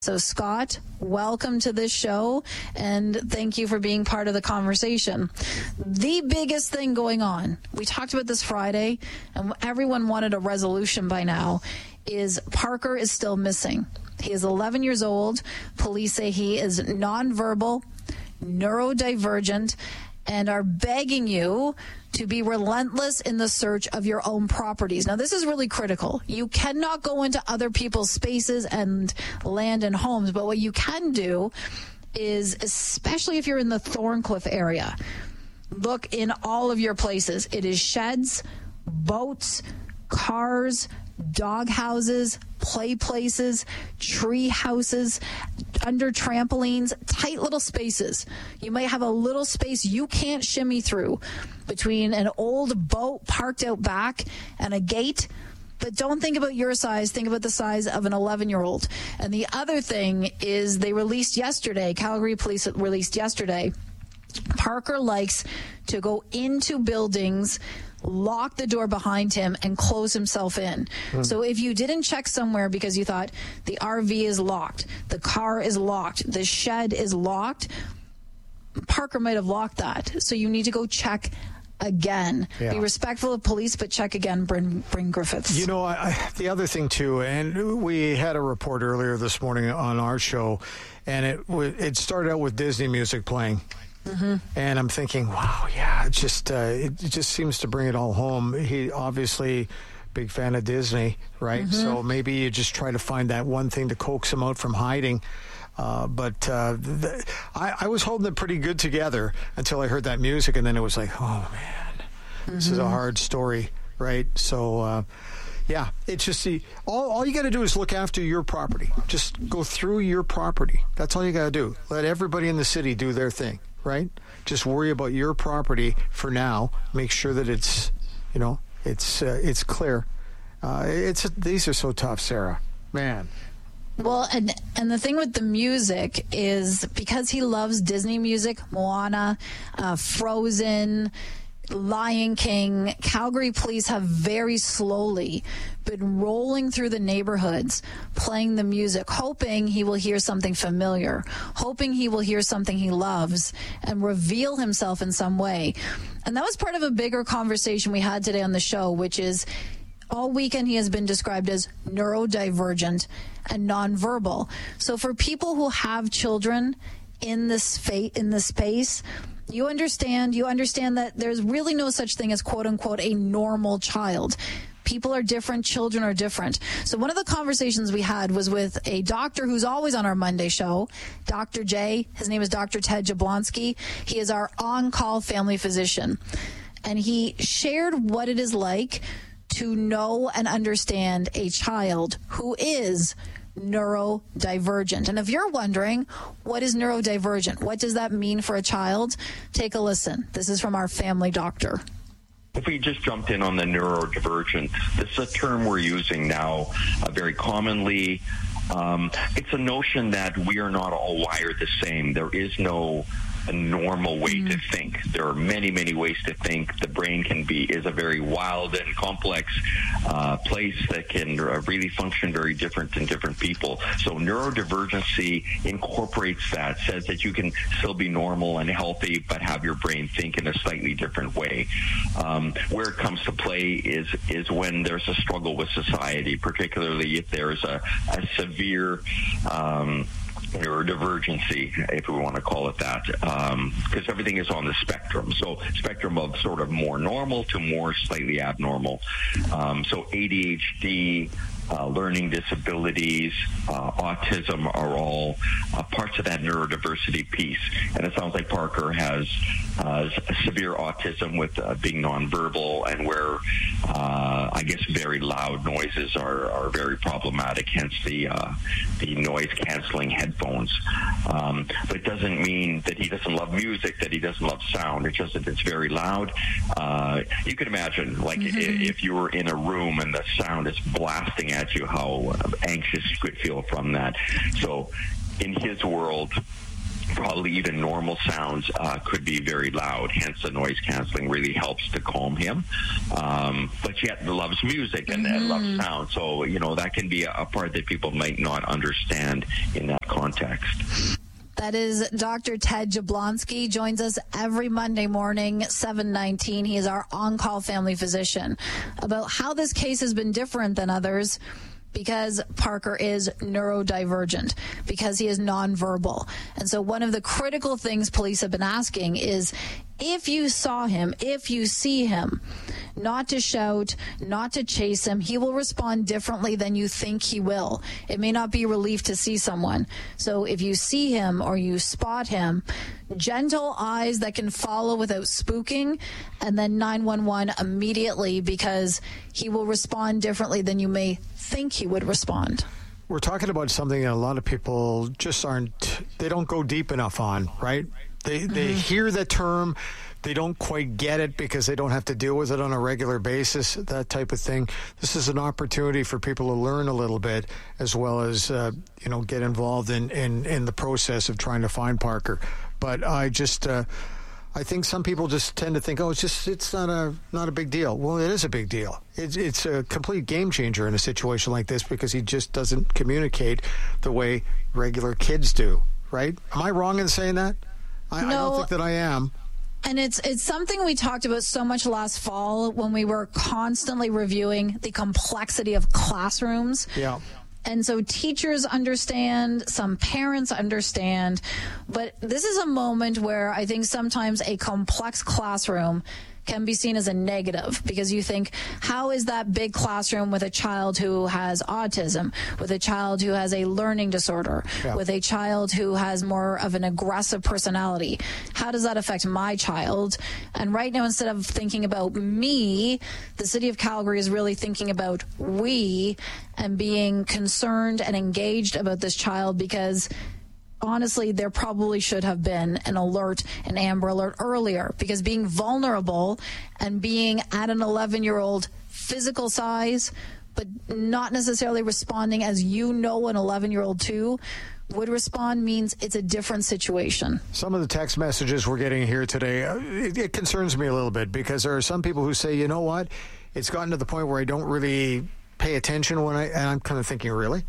So, Scott, welcome to this show, and thank you for being part of the conversation. The biggest thing going on, we talked about this Friday, and everyone wanted a resolution by now, is Parker is still missing. He is 11 years old. Police say he is nonverbal, neurodivergent, and are begging you to be relentless in the search of your own properties. Now, this is really critical. You cannot go into other people's spaces and land and homes, but what you can do is, especially if you're in the Thorncliffe area, look in all of your places. It is sheds, boats, cars, dog houses, play places, tree houses, under trampolines, tight little spaces. You might have a little space you can't shimmy through between an old boat parked out back and a gate. But don't think about your size. Think about the size of an 11-year-old. And the other thing is they released yesterday, Calgary Police released yesterday, Parker likes to go into buildings, lock the door behind him, and close himself in. So if you didn't check somewhere because you thought the RV is locked, the car is locked, the shed is locked, Parker might have locked that. So you need to go check again. Yeah. Be respectful of police, but check again, Bryn Griffiths. You know, the other thing, too, and we had a report earlier this morning on our show, and it started out with Disney music playing. Mm-hmm. And I'm thinking, wow, yeah, it just seems to bring it all home. He obviously big fan of Disney, right? Mm-hmm. So maybe you just try to find that one thing to coax him out from hiding. But I was holding it pretty good together until I heard that music, and then it was like, oh man, this is a hard story, right? So yeah, it's just all you got to do is look after your property. Just go through your property. That's all you got to do. Let everybody in the city do their thing. Right? Just worry about your property for now. Make sure that it's clear. These are so tough, Sarah. Man. Well, and the thing with the music is because he loves Disney music, Moana, Frozen, Lion King, Calgary Police have very slowly been rolling through the neighborhoods, playing the music, hoping he will hear something familiar, hoping he will hear something he loves and reveal himself in some way. And that was part of a bigger conversation we had today on the show, which is all weekend he has been described as neurodivergent and nonverbal. So for people who have children in this space, you understand that there's really no such thing as, quote unquote, a normal child. People are different. Children are different. So one of the conversations we had was with a doctor who's always on our Monday show, Dr. J. His name is Dr. Ted Jablonski. He is our on-call family physician. And he shared what it is like to know and understand a child who is neurodivergent. And if you're wondering, what is neurodivergent? What does that mean for a child? Take a listen. This is from our family doctor. If we just jumped in on the neurodivergent, this is a term we're using now very commonly. It's a notion that we are not all wired the same. There is no a normal way to think. There are many, many ways to think. The brain is a very wild and complex place that can really function very different in different people. So neurodivergency incorporates that, says that you can still be normal and healthy, but have your brain think in a slightly different way. Where it comes to play is when there's a struggle with society, particularly if there's a severe neurodivergency, if we want to call it that, because everything is on the spectrum. So spectrum of sort of more normal to more slightly abnormal. So ADHD, learning disabilities, autism are all parts of that neurodiversity piece. And it sounds like Parker has severe autism with being nonverbal, and where I guess very loud noises are very problematic, hence the noise canceling headphones. But it doesn't mean that he doesn't love music, that he doesn't love sound. It's just that it's very loud. You can imagine, like, if you were in a room and the sound is blasting at you, how anxious you could feel from that. So in his world, probably even normal sounds could be very loud. Hence, the noise canceling really helps to calm him. But yet, loves music and loves sound. So, that can be a part that people might not understand in that context. That is Dr. Ted Jablonski. Joins us every Monday morning, 7:19. He is our on-call family physician. About how this case has been different than others, because Parker is neurodivergent, because he is nonverbal. And so one of the critical things police have been asking is, if you saw him, if you see him, not to shout, not to chase him, he will respond differently than you think he will. It may not be relief to see someone. So if you see him or you spot him, gentle eyes that can follow without spooking, and then 911 immediately, because he will respond differently than you may think he would respond. We're talking about something that a lot of people just they don't go deep enough on, right? They hear the term, they don't quite get it because they don't have to deal with it on a regular basis, that type of thing. This is an opportunity for people to learn a little bit, as well as get involved in the process of trying to find Parker. But I think some people just tend to think, it's not a big deal. Well, it is a big deal. It's a complete game changer in a situation like this, because he just doesn't communicate the way regular kids do, right? Am I wrong in saying that? I don't think that I am. And it's something we talked about so much last fall when we were constantly reviewing the complexity of classrooms. Yeah. And so teachers understand, some parents understand, but this is a moment where I think sometimes a complex classroom can be seen as a negative, because you think, how is that big classroom with a child who has autism, with a child who has a learning disorder, with a child who has more of an aggressive personality? How does that affect my child? And right now, instead of thinking about me, the city of Calgary is really thinking about we, and being concerned and engaged about this child, because honestly, there probably should have been an Amber Alert earlier, because being vulnerable and being at an 11-year-old physical size, but not necessarily responding as an 11-year-old too would respond, means it's a different situation. Some of the text messages we're getting here today, it concerns me a little bit, because there are some people who say, you know what, it's gotten to the point where I don't really pay attention and I'm kind of thinking, really?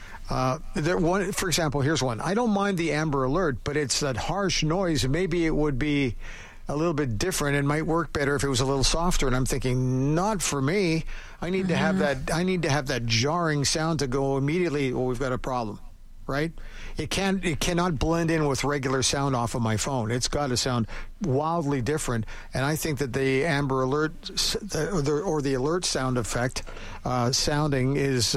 For example, here's one. I don't mind the Amber Alert, but it's that harsh noise. Maybe it would be a little bit different and might work better if it was a little softer. And I'm thinking, not for me. I need to have that. I need to have that jarring sound to go immediately. Well, we've got a problem, right? It cannot blend in with regular sound off of my phone. It's got to sound wildly different. And I think that the Amber Alert or the alert sound effect sounding is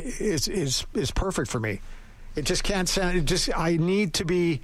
perfect for me. It just can't sound. I need to be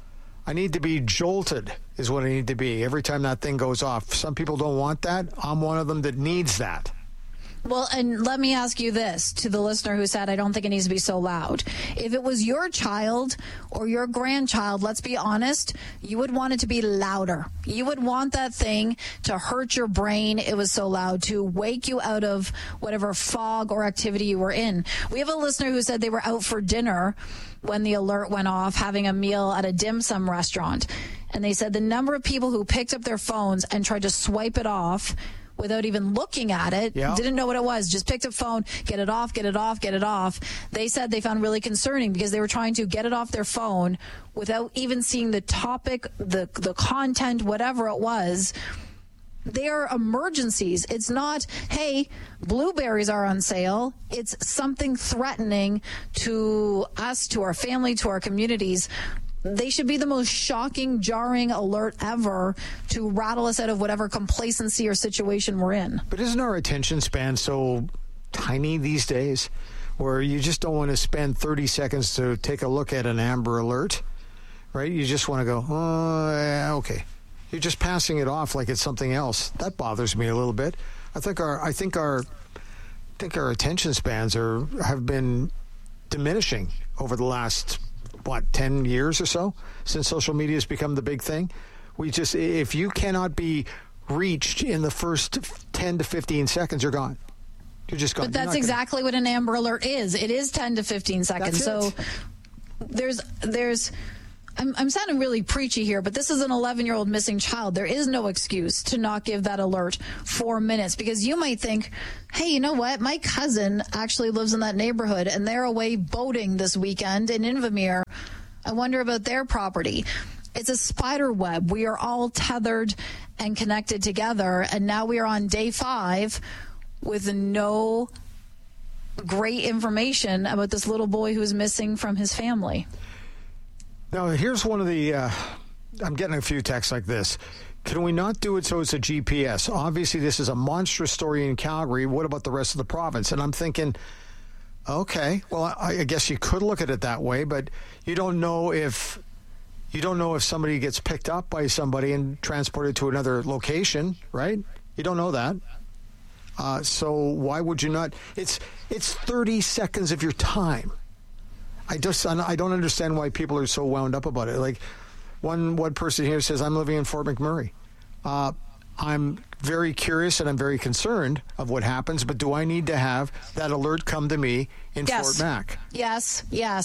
jolted is what I need to be every time that thing goes off. Some people don't want that. I'm one of them that needs that. Well, and let me ask you this, to the listener who said, I don't think it needs to be so loud. If it was your child or your grandchild, let's be honest, you would want it to be louder. You would want that thing to hurt your brain. It was so loud, to wake you out of whatever fog or activity you were in. We have a listener who said they were out for dinner when the alert went off, having a meal at a dim sum restaurant. And they said the number of people who picked up their phones and tried to swipe it off without even looking at it, didn't know what it was, just picked up phone, get it off. They said they found really concerning, because they were trying to get it off their phone without even seeing the topic, the content, whatever it was. They are emergencies. It's not, hey, blueberries are on sale. It's something threatening to us, to our family, to our communities. They should be the most shocking, jarring alert ever to rattle us out of whatever complacency or situation we're in. But isn't our attention span so tiny these days, where you just don't want to spend 30 seconds to take a look at an Amber Alert, right? You just want to go, okay. You're just passing it off like it's something else. That bothers me a little bit. I think our attention spans have been diminishing over the last 10 years or so, since social media has become the big thing. If you cannot be reached in the first 10 to 15 seconds, you're gone. You're just gone. But that's exactly what an Amber Alert is. It is 10 to 15 seconds. So there's I'm sounding really preachy here, but this is an 11-year-old missing child. There is no excuse to not give that alert 4 minutes, because you might think, hey, you know what? My cousin actually lives in that neighborhood and they're away boating this weekend in Invermere. I wonder about their property. It's a spider web. We are all tethered and connected together. And now we are on day 5 with no great information about this little boy who is missing from his family. Now, here's one of the, I'm getting a few texts like this. Can we not do it so it's a GPS? Obviously, this is a monstrous story in Calgary. What about the rest of the province? And I'm thinking, okay, well, I guess you could look at it that way, but you don't know if somebody gets picked up by somebody and transported to another location, right? You don't know that. So why would you not? It's 30 seconds of your time. I don't understand why people are so wound up about it. Like one person here says, I'm living in Fort McMurray. I'm very curious and I'm very concerned of what happens, but do I need to have that alert come to me in Fort Mac? Yes.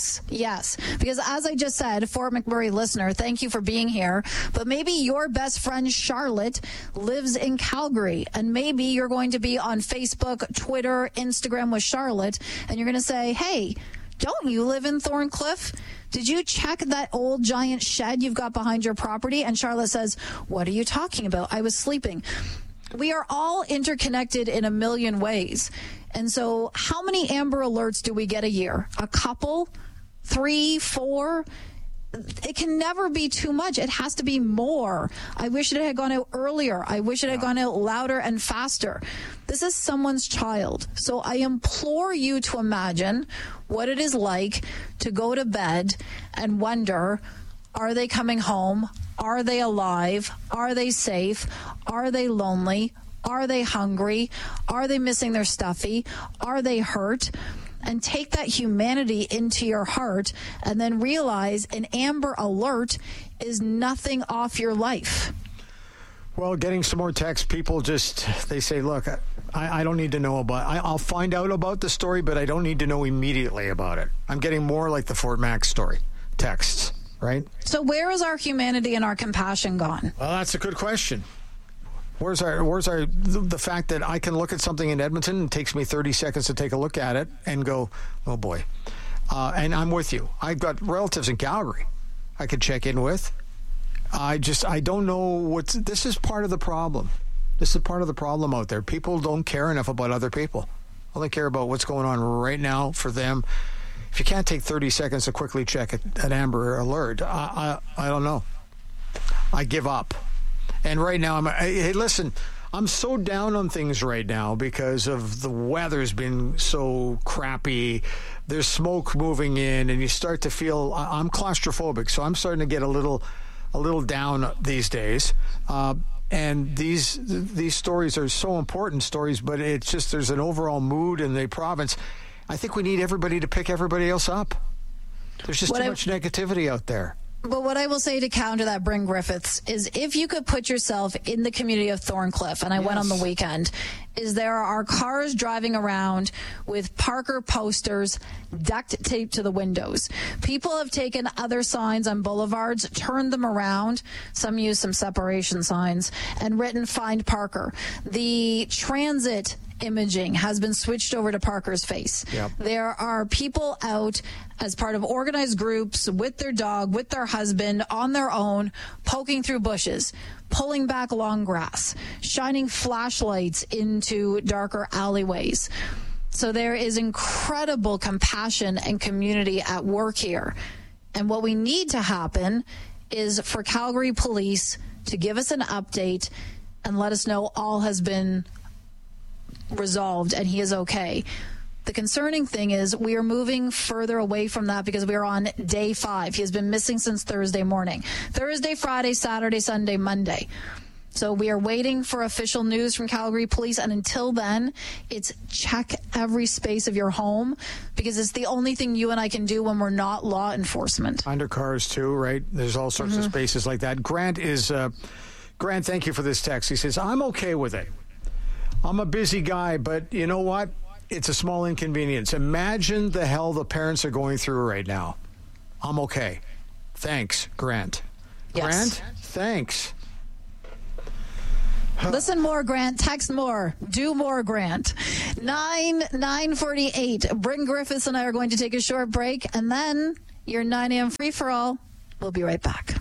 Because as I just said, Fort McMurray listener, thank you for being here. But maybe your best friend Charlotte lives in Calgary, and maybe you're going to be on Facebook, Twitter, Instagram with Charlotte, and you're going to say, hey, don't you live in Thorncliffe? Did you check that old giant shed you've got behind your property? And Charlotte says, what are you talking about? I was sleeping. We are all interconnected in a million ways. And so how many Amber Alerts do we get a year? A couple? 3, 4? It can never be too much. It has to be more. I wish it had gone out earlier. I wish it had gone out louder and faster. This is someone's child. So I implore you to imagine what it is like to go to bed and wonder, are they coming home? Are they alive? Are they safe? Are they lonely? Are they hungry? Are they missing their stuffy? Are they hurt? And take that humanity into your heart and then realize an Amber Alert is nothing off your life. Well, getting some more texts, people they say, look, I don't need to know I'll find out about the story, but I don't need to know immediately about it. I'm getting more like the Fort Mac story texts, right? So where is our humanity and our compassion gone? Well, that's a good question. Where's the fact that I can look at something in Edmonton and it takes me 30 seconds to take a look at it and go, oh boy. And I'm with you. I've got relatives in Calgary I could check in with. I don't know this is part of the problem. This is part of the problem out there. People don't care enough about other people. All they care about what's going on right now for them. If you can't take 30 seconds to quickly check an Amber Alert, I don't know. I give up. And right now, hey, listen, I'm so down on things right now because of the weather's been so crappy. There's smoke moving in, and you start to feel, I'm claustrophobic, so I'm starting to get a little down these days. And these stories are so important stories, but it's just there's an overall mood in the province. I think we need everybody to pick everybody else up. There's just too much negativity out there. But what I will say to counter that, Bryn Griffiths, is if you could put yourself in the community of Thorncliffe, and I went on the weekend, is there are cars driving around with Parker posters duct taped to the windows. People have taken other signs on boulevards, turned them around. Some use some separation signs and written "Find Parker." The transit imaging has been switched over to Parker's face. Yep. There are people out as part of organized groups with their dog, with their husband, on their own, poking through bushes, pulling back long grass, shining flashlights into darker alleyways. So there is incredible compassion and community at work here. And what we need to happen is for Calgary Police to give us an update and let us know all has been resolved and he is okay. The concerning thing is we are moving further away from that because we are on day 5. He has been missing since Thursday morning. Thursday, Friday, Saturday, Sunday, Monday. So we are waiting for official news from Calgary Police, and until then, it's check every space of your home because it's the only thing you and I can do when we're not law enforcement. Under cars too, right? There's all sorts of spaces like that. Grant, thank you for this text. He says, I'm okay with it. I'm a busy guy, but you know what? It's a small inconvenience. Imagine the hell the parents are going through right now. I'm okay. Thanks, Grant. Yes. Grant, thanks. Listen more, Grant. Text more. Do more, Grant. 9:48. Bryn Griffiths and I are going to take a short break, and then your 9 a.m. free-for-all. We'll be right back.